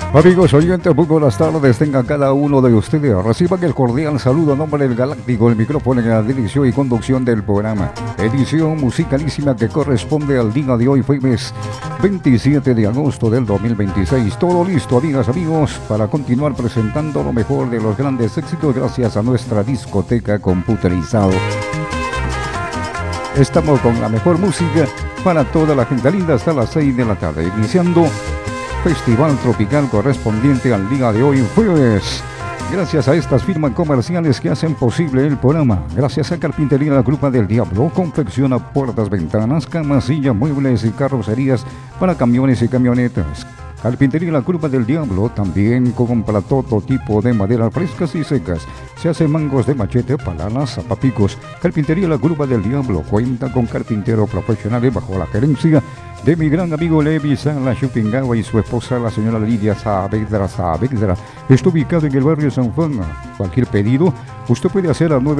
Amigos oyentes, muy buenas tardes, tengan cada uno de ustedes. Reciban el cordial saludo a nombre del Galáctico, el micrófono en la dirección y conducción del programa. Edición musicalísima que corresponde al día de hoy, jueves 27 de agosto del 2026. Todo listo, amigas, amigos, para continuar presentando lo mejor de los grandes éxitos gracias a nuestra discoteca computerizado. Estamos con la mejor música para toda la gente linda hasta las 6 de la tarde, iniciando Festival Tropical correspondiente al día de hoy, jueves. Gracias a estas firmas comerciales que hacen posible el programa. Gracias a Carpintería La Grupa del Diablo, confecciona puertas, ventanas, camas, sillas, muebles y carrocerías para camiones y camionetas. Carpintería La Grupa del Diablo también compra todo tipo de maderas frescas y secas. Se hacen mangos de machete, palanas, zapaticos. Carpintería La Grupa del Diablo cuenta con carpinteros profesionales bajo la gerencia de mi gran amigo Levi Sala Chupingawa y su esposa, la señora Lidia Saavedra. Está ubicado en el barrio San Juan. Cualquier pedido, usted puede hacer al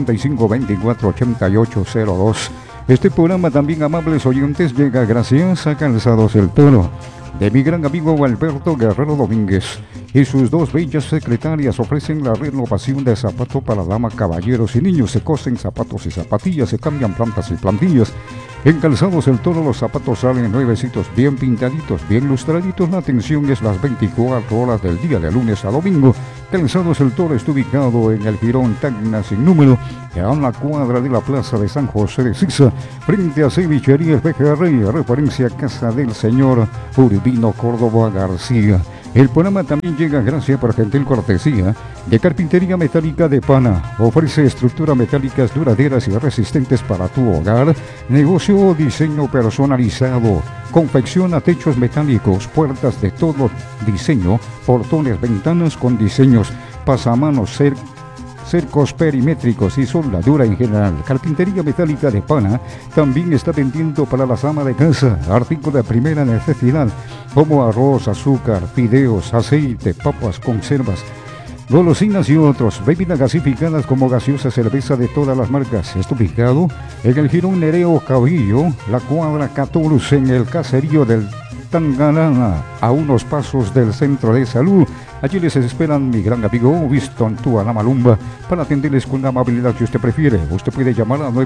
965-248802. Este programa también, amables oyentes, llega gracias a Calzados El Toro, de mi gran amigo Alberto Guerrero Domínguez y sus dos bellas secretarias. Ofrecen la renovación de zapatos para damas, caballeros y niños. Se cosen zapatos y zapatillas, se cambian plantas y plantillas. En Calzados El Toro los zapatos salen nuevecitos, bien pintaditos, bien lustraditos. La atención es las 24 horas del día, de lunes a domingo. Calzados El Toro está ubicado en el Jirón Tacna sin número, a una cuadra de la plaza de San José de Sisa, frente a Cevichería El Pejerrey, referencia a casa del señor Urbino Córdoba García. El programa también llega gracias por gentil cortesía de Carpintería Metálica de Pana. Ofrece estructuras metálicas duraderas y resistentes para tu hogar. Negocio o diseño personalizado. Confecciona techos metálicos, puertas de todo diseño, portones, ventanas con diseños, pasamanos, cercos perimétricos y soldadura en general. Carpintería Metálica de Pana también está vendiendo para las amas de casa artículos de primera necesidad como arroz, azúcar, fideos, aceite, papas, conservas, golosinas y otros. Bebidas gasificadas como gaseosa, cerveza de todas las marcas. Está ubicado en el Jirón Nereo Cabillo, la cuadra 14, en el caserío del Tangalana, a unos pasos del centro de salud. Allí les esperan mi gran amigo Winston Tuana Malumba para atenderles con la amabilidad que usted prefiere. Usted puede llamar a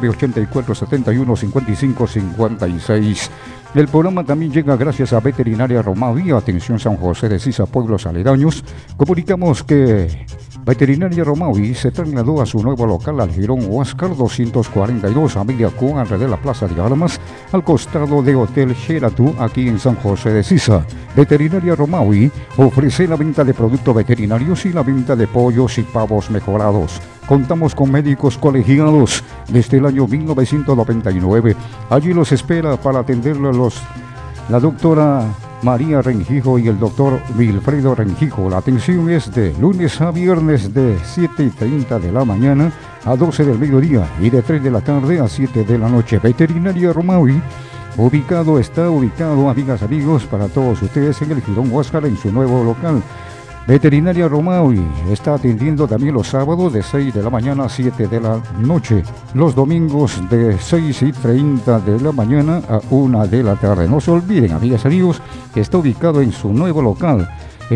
984-71-55-56. El programa también llega gracias a Veterinaria Romavi, atención San José de Sisa, pueblos aledaños. Comunicamos que Veterinaria Romavi se trasladó a su nuevo local al Jirón Huáscar 242, Amelia Cuadra de la Plaza de Armas, al costado de Hotel Sheraton, aquí en San José de Sisa. Veterinaria Romavi ofrece la venta de productos veterinarios y la venta de pollos y pavos mejorados. Contamos con médicos colegiados desde el año 1999. Allí los espera para atenderlos la doctora María Rengijo y el doctor Wilfredo Rengijo. La atención es de lunes a viernes de 7:30 de la mañana a 12 del mediodía y de 3 de la tarde a 7 de la noche. Veterinaria Romavi está ubicado, amigas, amigos, para todos ustedes en el Jirón Huáscar, en su nuevo local. Veterinaria Romavi está atendiendo también los sábados de 6 de la mañana a 7 de la noche, los domingos de 6:30 de la mañana a 1 de la tarde. No se olviden, amigas, amigos, que está ubicado en su nuevo local.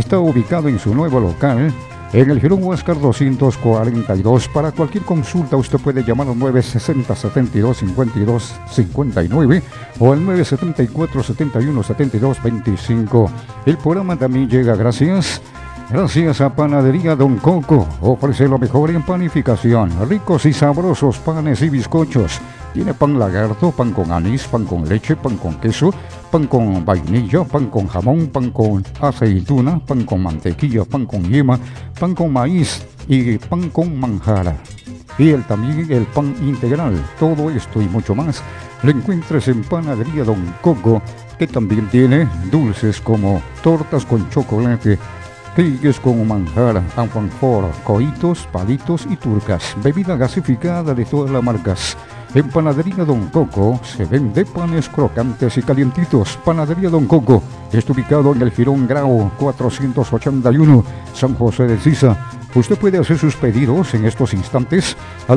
En el Jirón Huáscar 242. Para cualquier consulta usted puede llamar al 960-72-52-59 o al 974-71-72-25. El programa también llega gracias a Panadería Don Coco. Ofrece lo mejor en panificación, ricos y sabrosos panes y bizcochos. Tiene pan lagarto, pan con anís, pan con leche, pan con queso, pan con vainilla, pan con jamón, pan con aceituna, pan con mantequilla, pan con yema, pan con maíz y pan con manjara. Y también el pan integral. Todo esto y mucho más lo encuentras en Panadería Don Coco, que también tiene dulces como tortas con chocolate, queques con manjar, alfajor, coitos, palitos y turcas. Bebida gasificada de todas las marcas. En Panadería Don Coco se vende panes crocantes y calientitos. Panadería Don Coco está ubicado en el Jirón Grau 481, San José de Sisa. Usted puede hacer sus pedidos en estos instantes al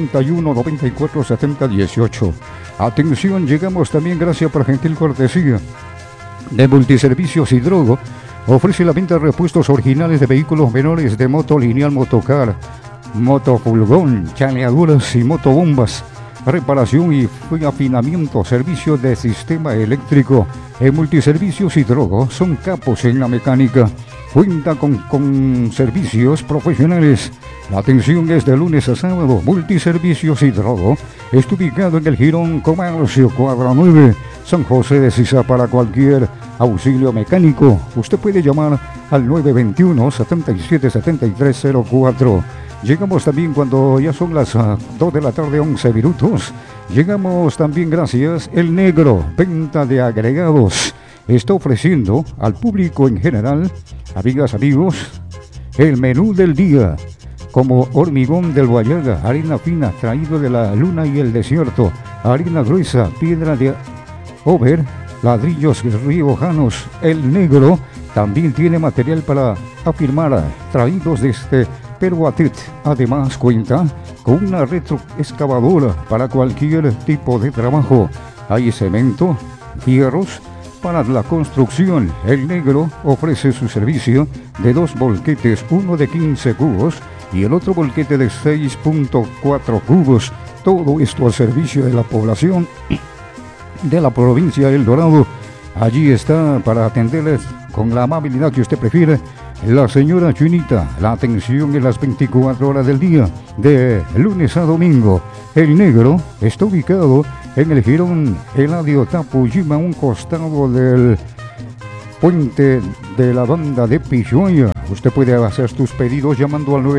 931-9470-18. Atención, llegamos también gracias por gentil cortesía de Multiservicios Hidrogo. Ofrece la venta de repuestos originales de vehículos menores de moto lineal, motocar, motofurgón, chaleaduras y motobombas. Reparación y afinamiento, servicio de sistema eléctrico. En Multiservicios Hidrogo son capos en la mecánica. Cuenta con servicios profesionales. La atención es de lunes a sábado. Multiservicios Hidrogo está ubicado en el Jirón Comercio, cuadra 9, San José de Sisa. Para cualquier auxilio mecánico, usted puede llamar al 921-777304. Llegamos también cuando ya son las 2 de la tarde, 11 minutos. Llegamos también gracias El Negro, venta de agregados. Está ofreciendo al público en general, amigas, amigos, el menú del día. Como hormigón del Guayaga, harina fina traído de la luna y el desierto, harina gruesa, piedra de over, ladrillos riojanos. El Negro también tiene material para afirmar, traídos desde Peruatit. Además cuenta con una retroexcavadora para cualquier tipo de trabajo. Hay cemento, hierros para la construcción. El Negro ofrece su servicio de 2 volquetes, uno de 15 cubos y el otro volquete de 6.4 cubos. Todo esto al servicio de la población de la provincia de El Dorado. Allí está para atenderles con la amabilidad que usted prefiere la señora Chinita. La atención en las 24 horas del día, de lunes a domingo. El Negro está ubicado en el Jirón Eladio Tapujima, a un costado del puente de la banda de Pichoya. Usted puede hacer tus pedidos llamando al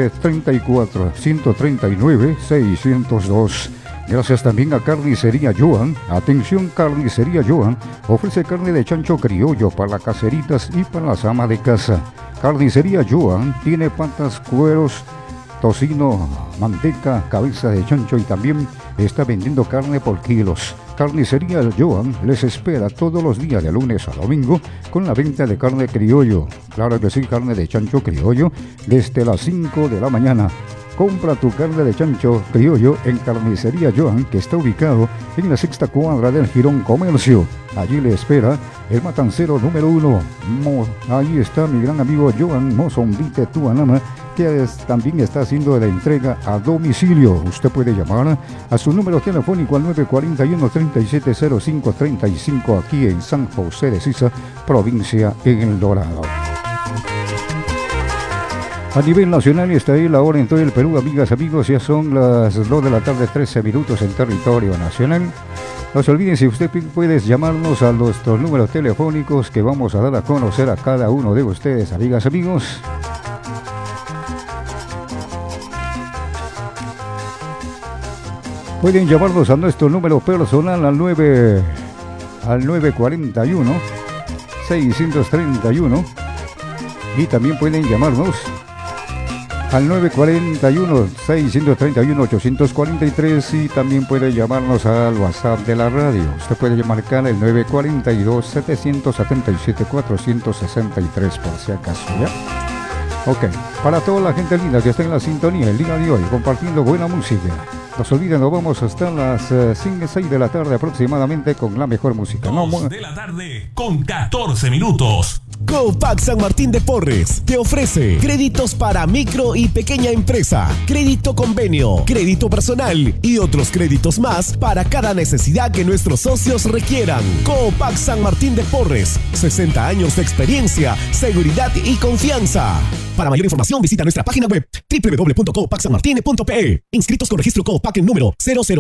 934-139-602. Gracias también a Carnicería Joan. Atención, Carnicería Joan ofrece carne de chancho criollo para las caseritas y para las amas de casa. Carnicería Joan tiene patas, cueros, tocino, manteca, cabeza de chancho y también está vendiendo carne por kilos. Carnicería Joan les espera todos los días de lunes a domingo con la venta de carne criollo. Claro que sí, carne de chancho criollo desde las 5 de la mañana. Compra tu carne de chancho criollo en Carnicería Joan, que está ubicado en la 6ª cuadra del Jirón Comercio. Allí le espera el matancero número 1. Ahí está mi gran amigo Joan Mozombite Tuanama, que también está haciendo la entrega a domicilio. Usted puede llamar a su número telefónico al 941-370535 aquí en San José de Sisa, provincia en El Dorado. A nivel nacional está ahí la hora en todo el Perú, amigas, amigos, ya son las 2 de la tarde, 13 minutos en territorio nacional. No se olviden, si usted puede llamarnos a nuestros números telefónicos que vamos a dar a conocer a cada uno de ustedes, amigas, amigos. Pueden llamarnos a nuestro número personal al 941 631 y también pueden llamarnos al 941-631-843 y también puede llamarnos al WhatsApp de la radio. Usted puede marcar el 942-777-463 por si acaso, ¿ya? Ok, para toda la gente linda que está en la sintonía el día de hoy, compartiendo buena música. No se olviden, nos vamos hasta las 6 de la tarde aproximadamente con la mejor música. 2 de la tarde con 14 minutos. Copac San Martín de Porres te ofrece créditos para micro y pequeña empresa, crédito convenio, crédito personal y otros créditos más para cada necesidad que nuestros socios requieran. Copac San Martín de Porres, 60 años de experiencia, seguridad y confianza. Para mayor información visita nuestra página web www.copacsanmartine.pe. Inscritos con registro Copac en número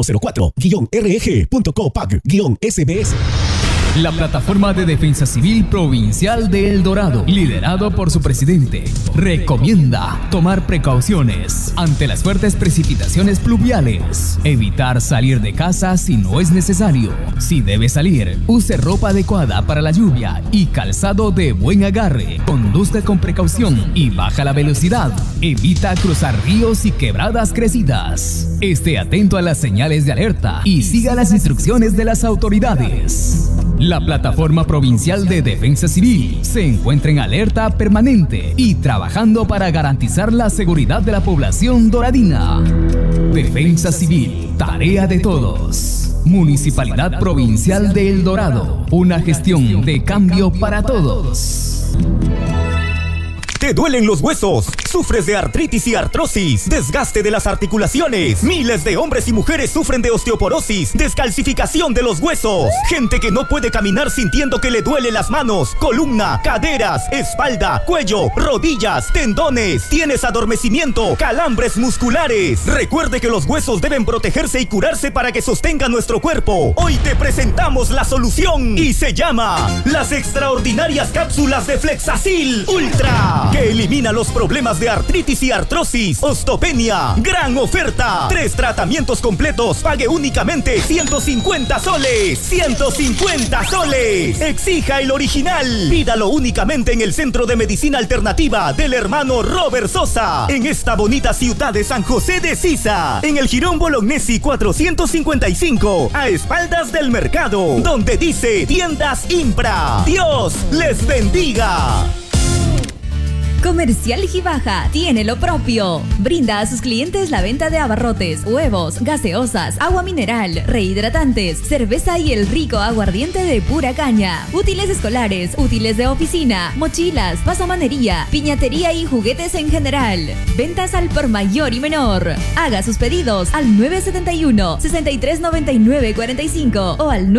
0004-reg.copac-sbs. La plataforma de defensa civil provincial de El Dorado, liderado por su presidente, recomienda tomar precauciones ante las fuertes precipitaciones pluviales, evitar salir de casa si no es necesario. Si debe salir, use ropa adecuada para la lluvia y calzado de buen agarre. Conduzca con precaución y baja la velocidad. Evita cruzar ríos y quebradas crecidas. Esté atento a las señales de alerta y siga las instrucciones de las autoridades. La plataforma provincial de defensa civil se encuentra en alerta permanente y trabajando para garantizar la seguridad de la población doradina. Defensa civil, tarea de todos. Municipalidad Provincial de El Dorado, una gestión de cambio para todos. ¿Te duelen los huesos? ¿Sufres de artritis y artrosis? ¿Desgaste de las articulaciones? Miles de hombres y mujeres sufren de osteoporosis, descalcificación de los huesos. Gente que no puede caminar sintiendo que le duele las manos, columna, caderas, espalda, cuello, rodillas, tendones. Tienes adormecimiento, calambres musculares. Recuerde que los huesos deben protegerse y curarse para que sostengan nuestro cuerpo. Hoy te presentamos la solución y se llama las extraordinarias cápsulas de Flexacil Ultra, que elimina los problemas de artritis y artrosis, osteopenia. Gran oferta, 3 tratamientos completos, pague únicamente 150 soles. 150 soles. Exija el original. Pídalo únicamente en el Centro de Medicina Alternativa del hermano Robert Sosa, en esta bonita ciudad de San José de Sisa, en el Jirón Bolognesi 455, a espaldas del mercado, donde dice Tiendas Impra. Dios les bendiga. Comercial Gibaja tiene lo propio. Brinda a sus clientes la venta de abarrotes, huevos, gaseosas, agua mineral, rehidratantes, cerveza y el rico aguardiente de pura caña. Útiles escolares, útiles de oficina, mochilas, pasamanería, piñatería y juguetes en general. Ventas al por mayor y menor. Haga sus pedidos al 971-639945 o al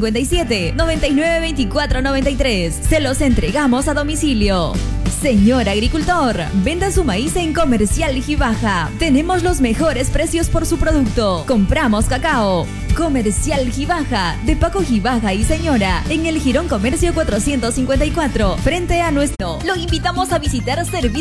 957-992493. Se los entregamos a domicilio. Señor agricultor, venda su maíz en Comercial Gibaja. Tenemos los mejores precios por su producto. Compramos cacao. Comercial Gibaja, de Paco Gibaja y señora, en el Jirón Comercio 454, frente a nuestro. Lo invitamos a visitar servicio